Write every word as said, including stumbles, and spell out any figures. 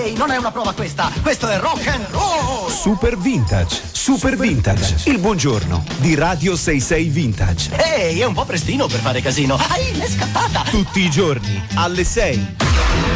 Ehi, non è una prova questa, questo è rock and roll! Super Vintage, Super, Super Vintage, Vintage, il buongiorno di Radio sessantasei Vintage. Ehi, è un po' prestino per fare casino. Ai, è scappata! Tutti i giorni, alle sei.